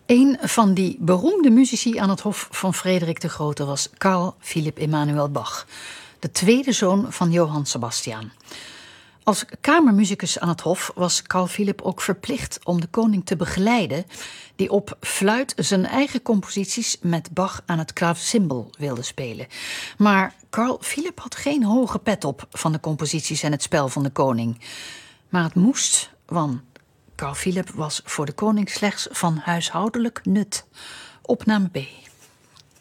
Een van die beroemde muzici aan het hof van Frederik de Grote was Carl Philipp Emanuel Bach, de tweede zoon van Johann Sebastian. Als kamermusicus aan het hof was Carl Philipp ook verplicht om de koning te begeleiden, die op fluit zijn eigen composities met Bach aan het klavecimbal wilde spelen. Maar Carl Philipp had geen hoge pet op van de composities en het spel van de koning. Maar het moest, want Carl Philipp was voor de koning slechts van huishoudelijk nut. Opname B.